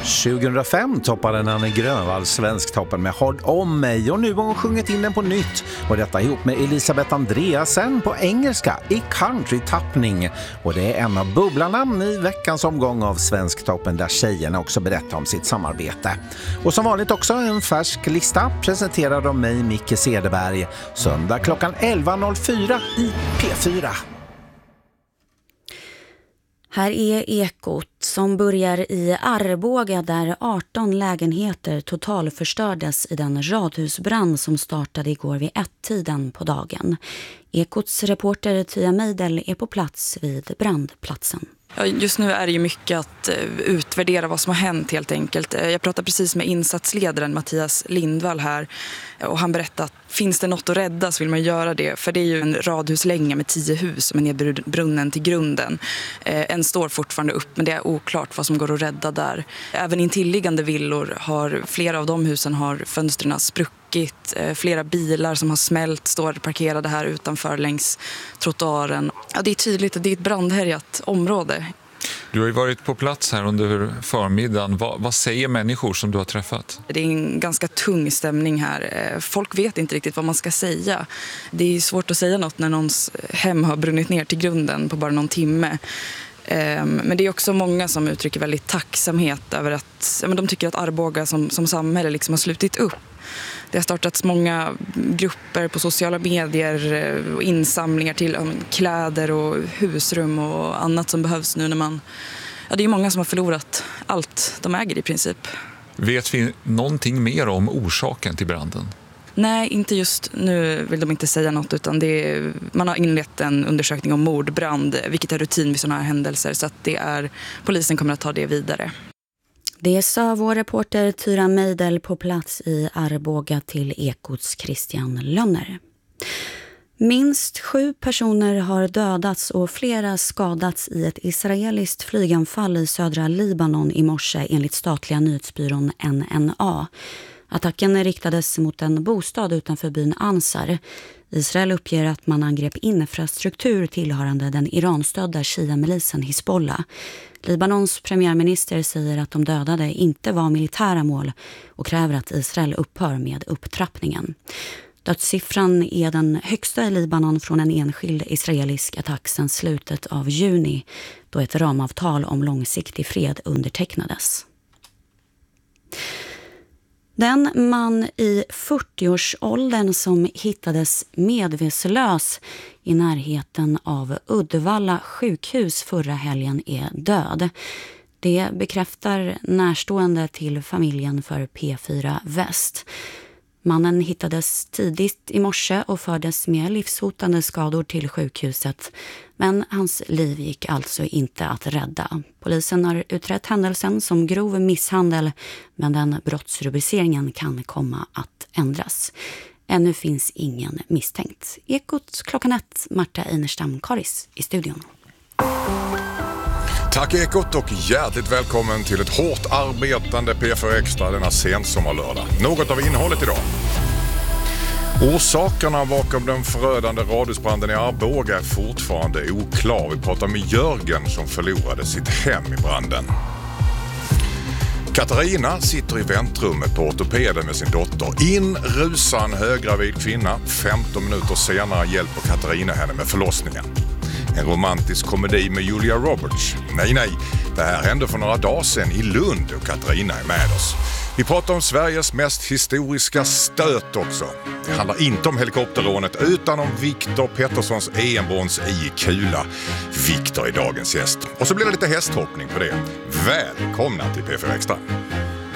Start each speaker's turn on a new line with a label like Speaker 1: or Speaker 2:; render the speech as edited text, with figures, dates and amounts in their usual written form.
Speaker 1: 2005 toppade Nanne Grönvall Svensktoppen med Håll om mig och nu har hon sjungit in den på nytt och detta ihop med Elisabeth Andreasen på engelska i country-tappning och det är en av bubblarna i veckans omgång av Svensktoppen där tjejerna också berättar om sitt samarbete. Och som vanligt också en färsk lista presenterad av mig Micke Cederberg söndag klockan 11.04 i P4.
Speaker 2: Här är Ekot som börjar i Arboga där 18 lägenheter totalförstördes i den radhusbrand som startade igår vid 1-tiden på dagen. Ekots reporter Tia Meidel är på plats vid brandplatsen.
Speaker 3: Ja, just nu är det ju mycket att utvärdera vad som har hänt helt enkelt. Jag pratade precis med insatsledaren Mattias Lindvall här och han berättade att finns det något att rädda så vill man göra det. För det är ju en radhuslänga med 10 hus som är nedbrunnen till grunden. En står fortfarande upp men det är oklart vad som går att rädda där. Även intilliggande villor har flera av de husen har fönstren spruckit. Flera bilar som har smält står parkerade här utanför längs trottoaren. Ja, det är tydligt att det är ett brandhärjat område.
Speaker 4: Du har ju varit på plats här under förmiddagen. Vad säger människor som du har träffat?
Speaker 3: Det är en ganska tung stämning här. Folk vet inte riktigt vad man ska säga. Det är svårt att säga något när någons hem har brunnit ner till grunden på bara någon timme. Men det är också många som uttrycker väldigt tacksamhet över att de tycker att Arboga som samhälle liksom har slutit upp. Det har startats många grupper på sociala medier och insamlingar till kläder och husrum och annat som behövs nu när man... Ja, det är många som har förlorat allt de äger i princip.
Speaker 4: Vet vi någonting mer om orsaken till branden?
Speaker 3: Nej, inte just nu vill de inte säga något utan man har inlett en undersökning om mordbrand, vilket är rutin vid sådana här händelser så att polisen kommer att ta det vidare.
Speaker 2: Det sa vår reporter Tyra Meidel på plats i Arboga till Ekots Christian Lönner. Minst 7 personer har dödats och flera skadats i ett israeliskt flyganfall i södra Libanon i morse enligt statliga nyhetsbyrån NNA. Attacken riktades mot en bostad utanför byn Ansar. Israel uppger att man angrep infrastruktur tillhörande den Iranstödda Shia-milisen Hezbollah. Libanons premiärminister säger att de dödade inte var militära mål och kräver att Israel upphör med upptrappningen. Dödssiffran är den högsta i Libanon från en enskild israelisk attack sedan slutet av juni då ett ramavtal om långsiktig fred undertecknades. Den man i 40-årsåldern som hittades medvetslös i närheten av Uddevalla sjukhus förra helgen är död. Det bekräftar närstående till familjen för P4 Väst. Mannen hittades tidigt i morse och fördes med livshotande skador till sjukhuset. Men hans liv gick alltså inte att rädda. Polisen har utrett händelsen som grov misshandel men den brottsrubriceringen kan komma att ändras. Ännu finns ingen misstänkt. Ekot klockan 1, Marta Einerstam-Karis i studion.
Speaker 5: Tack Ekot och hjärtligt välkommen till ett hårt arbetande P4 Extra denna sensommarlördag. Något av innehållet idag. Orsakerna bakom den förödande radhusbranden i Arboga är fortfarande oklar. Vi pratar med Jörgen som förlorade sitt hem i branden. Katarina sitter i väntrummet på ortopeden med sin dotter. In rusar en höggravid kvinna. 15 minuter senare hjälper Katarina henne med förlossningen. En romantisk komedi med Julia Roberts. Nej, det här hände för några dagar sedan i Lund och Katarina är med oss. Vi pratar om Sveriges mest historiska stöt också. Det handlar inte om helikopterrånet utan om Viktor Petterssons EM-brons i kula. Viktor är dagens gäst. Och så blir det lite hästhoppning på det. Välkomna till P4 Extra.